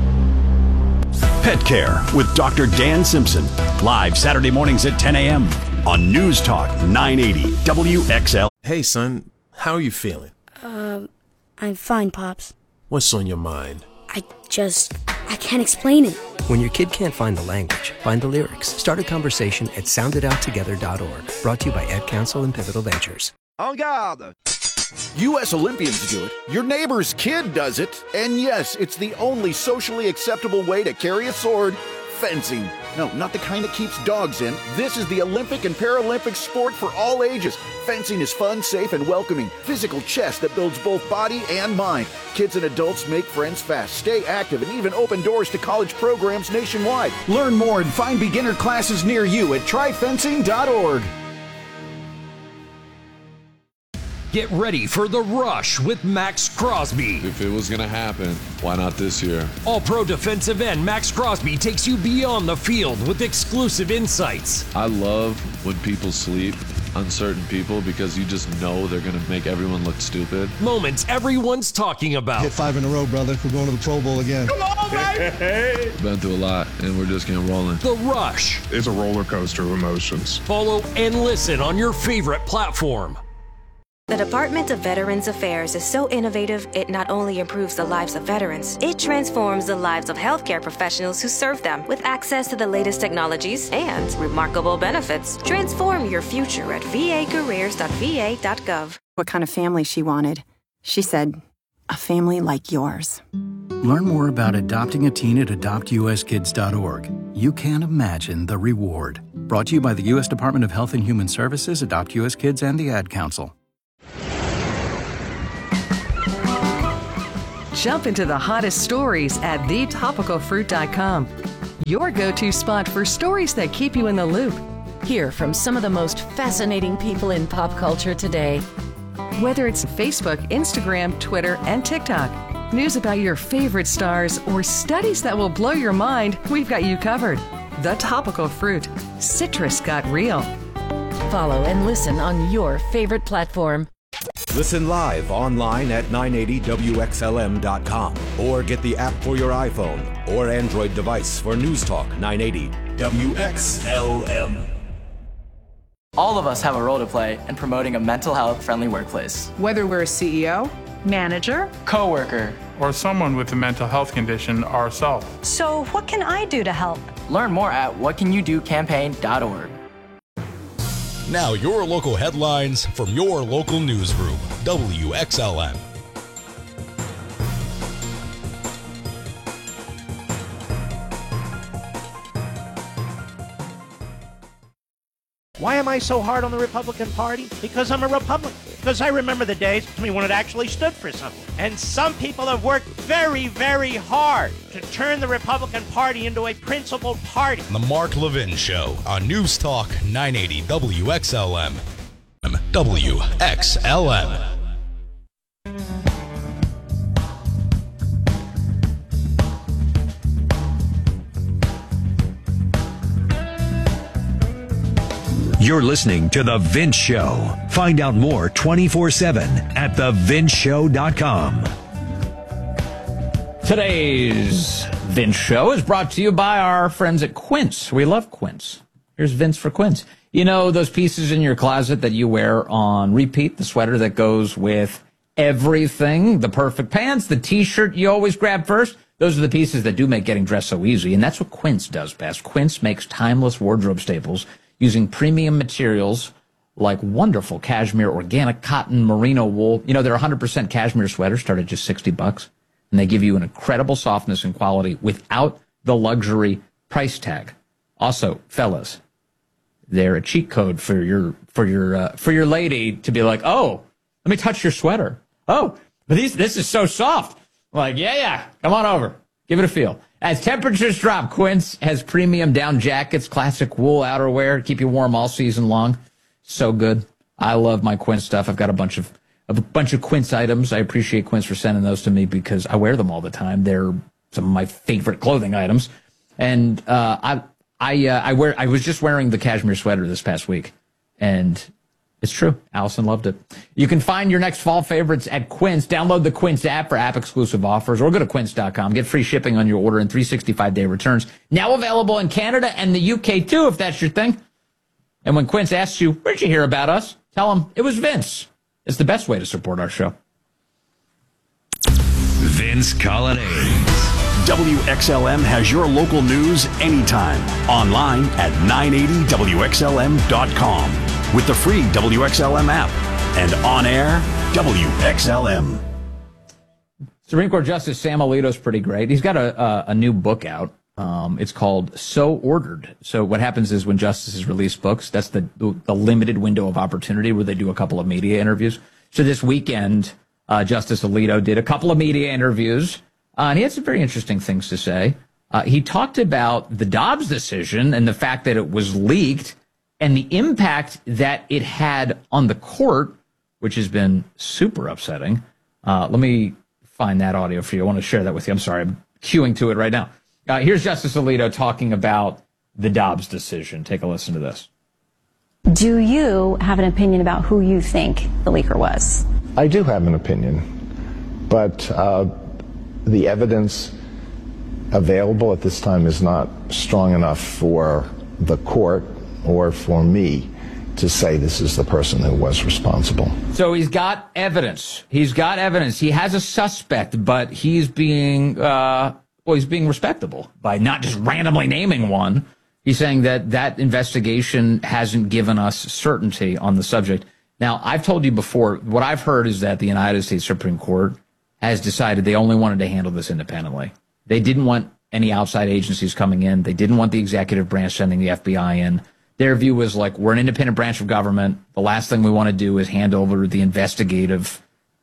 Pet Care with Dr. Dan Simpson. Live Saturday mornings at 10 a.m. on News Talk 980 WXL. Hey, son, how are you feeling? I'm fine, Pops. What's on your mind? I can't explain it. When your kid can't find the language, find the lyrics. Start a conversation at sounditouttogether.org. Brought to you by Ad Council and Pivotal Ventures. En garde! U.S. Olympians do it. Your neighbor's kid does it. And yes, it's the only socially acceptable way to carry a sword. Fencing. No, not the kind that keeps dogs in. This is the Olympic and Paralympic sport for all ages. Fencing is fun, safe, and welcoming. Physical chess that builds both body and mind. Kids and adults make friends fast, stay active, and even open doors to college programs nationwide. Learn more and find beginner classes near you at tryfencing.org. Get ready for The Rush with Max Crosby. If it was going to happen, why not this year? All-pro defensive end Max Crosby takes you beyond the field with exclusive insights. I love when people sleep on certain people because you just know they're going to make everyone look stupid. Moments everyone's talking about. Hit 5 in a row, brother. We're going to the Pro Bowl again. Come on, baby! Been through a lot, and we're just getting rolling. The Rush. It's a roller coaster of emotions. Follow and listen on your favorite platform. The Department of Veterans Affairs is so innovative, it not only improves the lives of veterans, it transforms the lives of healthcare professionals who serve them with access to the latest technologies and remarkable benefits. Transform your future at vacareers.va.gov. What kind of family she wanted. She said, a family like yours. Learn more about adopting a teen at adoptuskids.org. You can't imagine the reward. Brought to you by the U.S. Department of Health and Human Services, Adopt U.S. Kids, and the Ad Council. Jump into the hottest stories at thetopicalfruit.com. Your go-to spot for stories that keep you in the loop. Hear from some of the most fascinating people in pop culture today. Whether it's Facebook, Instagram, Twitter, and TikTok, news about your favorite stars, or studies that will blow your mind, we've got you covered. The Topical Fruit. Citrus got real. Follow and listen on your favorite platform. Listen live online at 980WXLM.com or get the app for your iPhone or Android device for News Talk 980 WXLM. All of us have a role to play in promoting a mental health friendly workplace. Whether we're a CEO, manager, coworker, or someone with a mental health condition ourselves. So what can I do to help? Learn more at whatcanyoudocampaign.org. Now your local headlines from your local newsroom, WXLM. Why am I so hard on the Republican Party? Because I'm a Republican. Because I remember the days when it actually stood for something. And some people have worked very, very hard to turn the Republican Party into a principled party. The Mark Levin Show on News Talk 980 WXLM. WXLM. You're listening to The Vince Show. Find out more 24/7 at thevinceshow.com. Today's Vince Show is brought to you by our friends at Quince. We love Quince. Here's Vince for Quince. You know those pieces in your closet that you wear on repeat, the sweater that goes with everything, the perfect pants, the T-shirt you always grab first? Those are the pieces that do make getting dressed so easy, and that's what Quince does best. Quince makes timeless wardrobe staples using premium materials like wonderful cashmere, organic cotton, merino wool. You know, they're 100% cashmere sweaters, start at just $60, and they give you an incredible softness and quality without the luxury price tag. Also, fellas, they're a cheat code for your lady to be like, oh, let me touch your sweater. Oh, but this is so soft. I'm like, yeah, come on over, give it a feel. As temperatures drop, Quince has premium down jackets, classic wool outerwear, keep you warm all season long. So good. I love my Quince stuff. I've got a bunch of Quince items. I appreciate Quince for sending those to me because I wear them all the time. They're some of my favorite clothing items. And I was just wearing the cashmere sweater this past week, and it's true. Allison loved it. You can find your next fall favorites at Quince. Download the Quince app for app-exclusive offers, or go to quince.com. Get free shipping on your order and 365-day returns. Now available in Canada and the UK, too, if that's your thing. And when Quince asks you, where'd you hear about us? Tell them it was Vince. It's the best way to support our show. Vince Colonnade. WXLM has your local news anytime. Online at 980WXLM.com. With the free WXLM app. And on air, WXLM. Supreme Court Justice Sam Alito's pretty great. He's got a new book out. It's called So Ordered. So what happens is when justices release books, that's the limited window of opportunity where they do a couple of media interviews. So this weekend, Justice Alito did a couple of media interviews, and he had some very interesting things to say. He talked about the Dobbs decision and the fact that it was leaked and the impact that it had on the court, which has been super upsetting. Let me find that audio for you. I want to share that with you. I'm sorry, I'm queuing to it right now. Here's Justice Alito talking about the Dobbs decision. Take a listen to this. Do you have an opinion about who you think the leaker was? I do have an opinion, but the evidence available at this time is not strong enough for the court or for me to say this is the person who was responsible. So he's got evidence. He has a suspect, but he's being he's being respectable by not just randomly naming one. He's saying that investigation hasn't given us certainty on the subject. Now, I've told you before, what I've heard is that the United States Supreme Court has decided they only wanted to handle this independently. They didn't want any outside agencies coming in. They didn't want the executive branch sending the FBI in. Their view was like, we're an independent branch of government. The last thing we want to do is hand over the investigative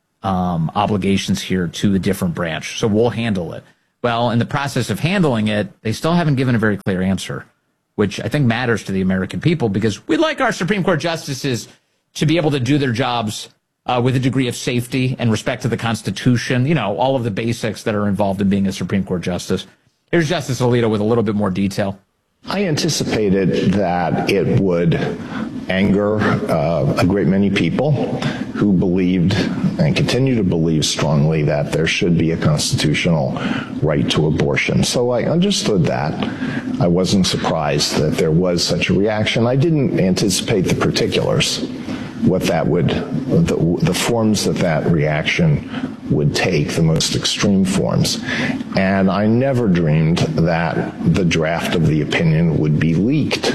obligations here to a different branch. So we'll handle it. Well, in the process of handling it, they still haven't given a very clear answer, which I think matters to the American people, because we'd like our Supreme Court justices to be able to do their jobs with a degree of safety and respect to the Constitution, you know, all of the basics that are involved in being a Supreme Court justice. Here's Justice Alito with a little bit more detail. I anticipated that it would anger a great many people who believed and continue to believe strongly that there should be a constitutional right to abortion. So I understood that. I wasn't surprised that there was such a reaction. I didn't anticipate the particulars, what that would, the forms that reaction would take, the most extreme forms. And I never dreamed that the draft of the opinion would be leaked.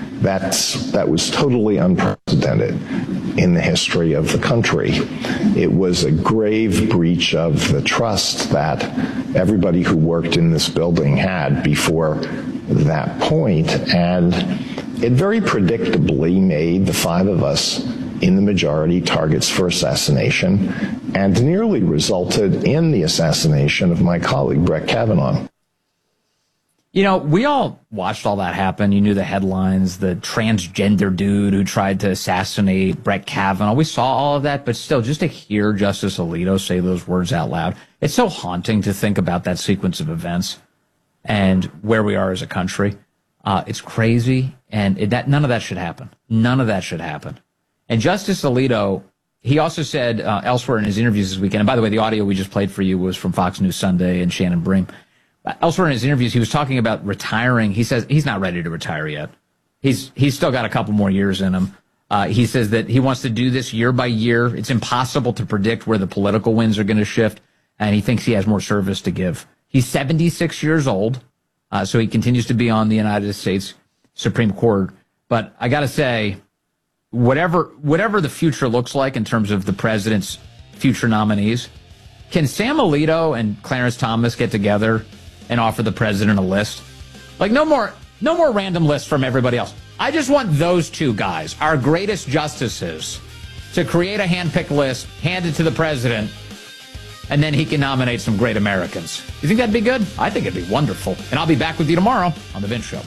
That was totally unprecedented in the history of the country. It was a grave breach of the trust that everybody who worked in this building had before that point. And it very predictably made the five of us in the majority targets for assassination, and nearly resulted in the assassination of my colleague, Brett Kavanaugh. You know, we all watched all that happen. You knew the headlines, the transgender dude who tried to assassinate Brett Kavanaugh. We saw all of that, but still, just to hear Justice Alito say those words out loud, it's so haunting to think about that sequence of events and where we are as a country. It's crazy, and none of that should happen. None of that should happen. And Justice Alito, he also said elsewhere in his interviews this weekend, and by the way, the audio we just played for you was from Fox News Sunday and Shannon Bream. Elsewhere in his interviews, he was talking about retiring. He says he's not ready to retire yet. He's still got a couple more years in him. He says that he wants to do this year by year. It's impossible to predict where the political winds are going to shift, and he thinks he has more service to give. He's 76 years old, so he continues to be on the United States Supreme Court. But I got to say, whatever the future looks like in terms of the president's future nominees, can Sam Alito and Clarence Thomas get together and offer the president a list? Like, no more random lists from everybody else. I just want those two guys, our greatest justices, to create a handpicked list, hand it to the president, and then he can nominate some great Americans. You think that'd be good? I think it'd be wonderful. And I'll be back with you tomorrow on The Vince Show.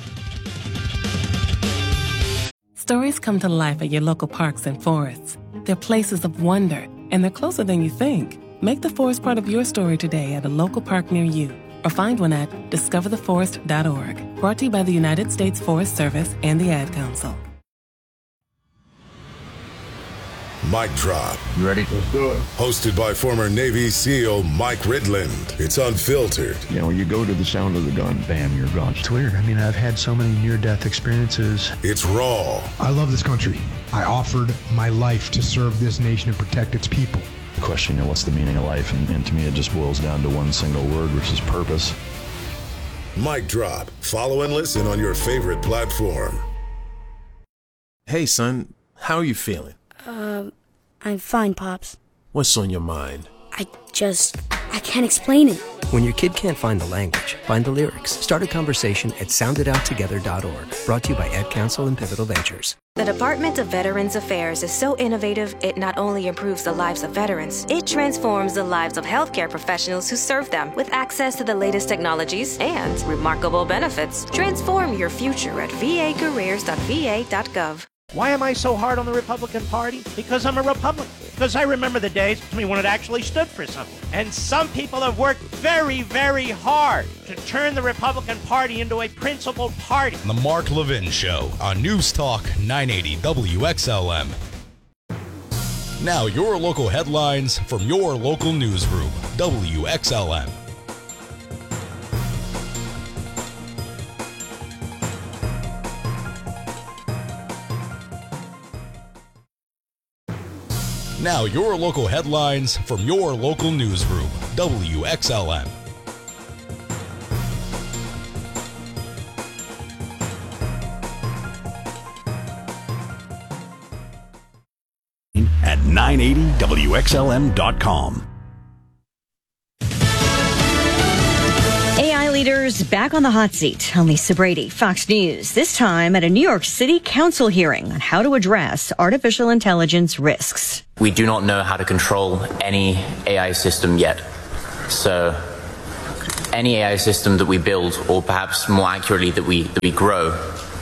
Stories come to life at your local parks and forests. They're places of wonder, and they're closer than you think. Make the forest part of your story today at a local park near you, or find one at discovertheforest.org. Brought to you by the United States Forest Service and the Ad Council. Mic Drop. You ready? Let's do it. Hosted by former Navy SEAL Mike Ridland. It's unfiltered. You know, you go to the sound of the gun, bam, you're gone. It's weird. I mean, I've had so many near-death experiences. It's raw. I love this country. I offered my life to serve this nation and protect its people. The question, you know, what's the meaning of life? And to me, it just boils down to one single word, which is purpose. Mic Drop. Follow and listen on your favorite platform. Hey, son. How are you feeling? I'm fine, Pops. What's on your mind? I can't explain it. When your kid can't find the language, find the lyrics. Start a conversation at sounditouttogether.org. Brought to you by Ad Council and Pivotal Ventures. The Department of Veterans Affairs is so innovative, it not only improves the lives of veterans, it transforms the lives of healthcare professionals who serve them with access to the latest technologies and remarkable benefits. Transform your future at vacareers.va.gov. Why am I so hard on the Republican Party? Because I'm a Republican. Because I remember the days when it actually stood for something. And some people have worked very, very hard to turn the Republican Party into a principled party. The Mark Levin Show on News Talk 980 WXLM. Now your local headlines from your local newsroom, WXLM. Now your local headlines from your local newsroom, WXLM. At 980WXLM.com. AI leaders back on the hot seat. I'm Lisa Brady, Fox News. This time at a New York City Council hearing on how to address artificial intelligence risks. We do not know how to control any AI system yet. So any AI system that we build, or perhaps more accurately that we grow,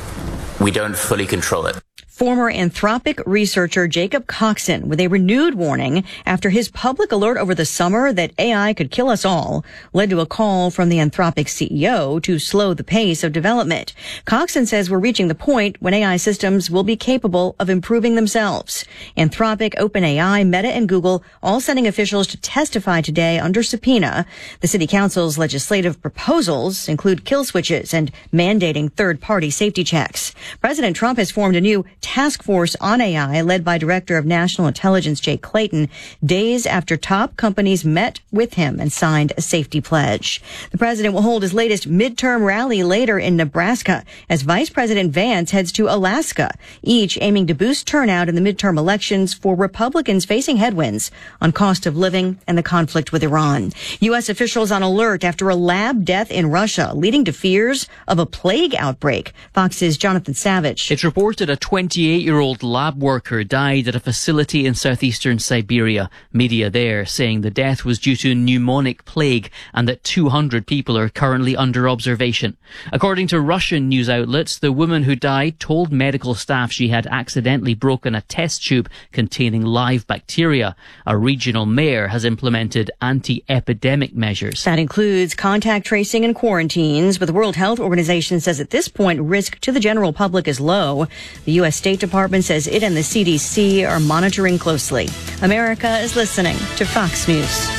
we don't fully control it. Former Anthropic researcher Jacob Coxon with a renewed warning after his public alert over the summer that AI could kill us all led to a call from the Anthropic CEO to slow the pace of development. Coxon says we're reaching the point when AI systems will be capable of improving themselves. Anthropic, OpenAI, Meta, and Google all sending officials to testify today under subpoena. The City Council's legislative proposals include kill switches and mandating third-party safety checks. President Trump has formed a new task force on AI led by Director of National Intelligence Jay Clayton days after top companies met with him and signed a safety pledge. The president will hold his latest midterm rally later in Nebraska as Vice President Vance heads to Alaska, each aiming to boost turnout in the midterm elections for Republicans facing headwinds on cost of living and the conflict with Iran. U.S. officials on alert after a lab death in Russia, leading to fears of a plague outbreak. Fox's Jonathan Savage. It's reported a 28-year-old lab worker died at a facility in southeastern Siberia. Media there saying the death was due to pneumonic plague and that 200 people are currently under observation. According to Russian news outlets, the woman who died told medical staff she had accidentally broken a test tube containing live bacteria. A regional mayor has implemented anti-epidemic measures. That includes contact tracing and quarantines, but the World Health Organization says at this point risk to the general public is low. The U.S. State Department says it and the CDC are monitoring closely. America is listening to Fox News.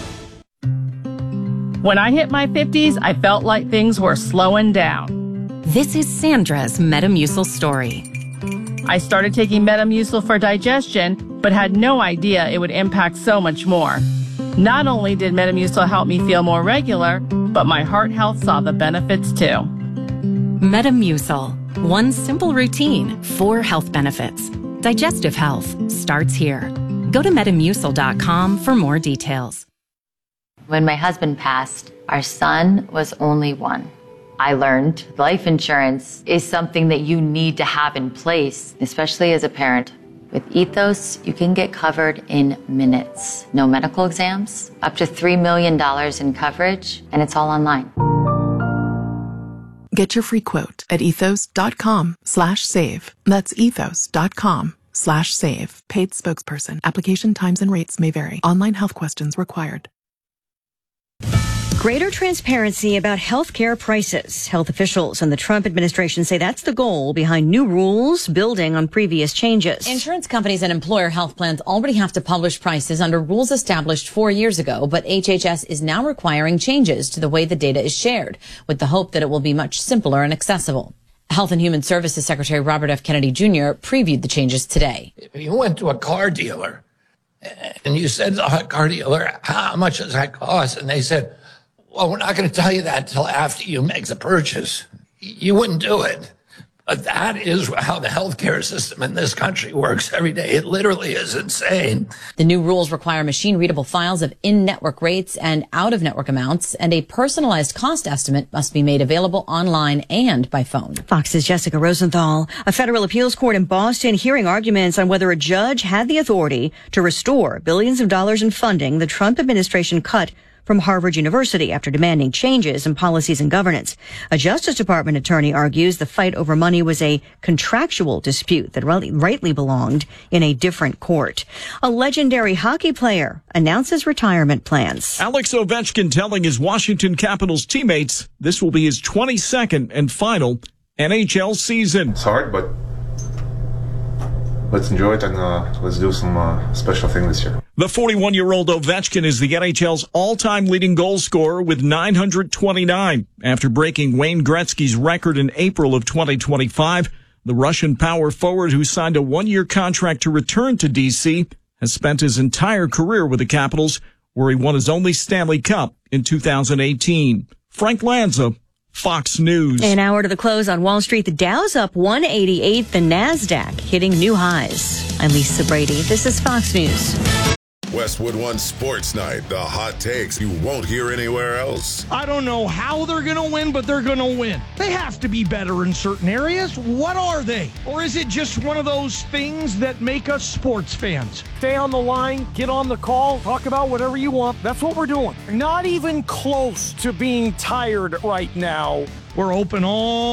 When I hit my 50s, I felt like things were slowing down. This is Sandra's Metamucil story. I started taking Metamucil for digestion, but had no idea it would impact so much more. Not only did Metamucil help me feel more regular, but my heart health saw the benefits too. Metamucil. One simple routine, 4 health benefits. Digestive health starts here. Go to Metamucil.com for more details. When my husband passed, our son was only 1. I learned life insurance is something that you need to have in place, especially as a parent. With Ethos, you can get covered in minutes. No medical exams, up to $3 million in coverage, and it's all online. Get your free quote at ethos.com/save. That's ethos.com/save. Paid spokesperson. Application times and rates may vary. Online health questions required. Greater transparency about healthcare prices. Health officials and the Trump administration say that's the goal behind new rules building on previous changes. Insurance companies and employer health plans already have to publish prices under rules established 4 years ago, but HHS is now requiring changes to the way the data is shared, with the hope that it will be much simpler and accessible. Health and Human Services Secretary Robert F. Kennedy Jr. previewed the changes today. If you went to a car dealer and you said to the car dealer, how much does that cost? And they said, well, we're not going to tell you that until after you make the purchase. You wouldn't do it. But that is how the healthcare system in this country works every day. It literally is insane. The new rules require machine-readable files of in-network rates and out-of-network amounts, and a personalized cost estimate must be made available online and by phone. Fox's Jessica Rosenthal. A federal appeals court in Boston hearing arguments on whether a judge had the authority to restore billions of dollars in funding the Trump administration cut from Harvard University after demanding changes in policies and governance. A Justice Department attorney argues the fight over money was a contractual dispute that rightly belonged in a different court. A legendary hockey player announces retirement plans. Alex Ovechkin telling his Washington Capitals teammates this will be his 22nd and final NHL season. It's hard, but let's enjoy it and let's do some special thing this year. The 41-year-old Ovechkin is the NHL's all-time leading goal scorer with 929. After breaking Wayne Gretzky's record in April of 2025, the Russian power forward who signed a one-year contract to return to D.C. has spent his entire career with the Capitals, where he won his only Stanley Cup in 2018. Frank Lanza, Fox News. An hour to the close on Wall Street. The Dow's up 188, the NASDAQ hitting new highs. I'm Lisa Brady. This is Fox News. Westwood One Sports Night. The hot takes you won't hear anywhere else. I don't know how they're going to win, but they're going to win. They have to be better in certain areas. What are they? Or is it just one of those things that make us sports fans? Stay on the line, get on the call, talk about whatever you want. That's what we're doing. Not even close to being tired right now. We're open all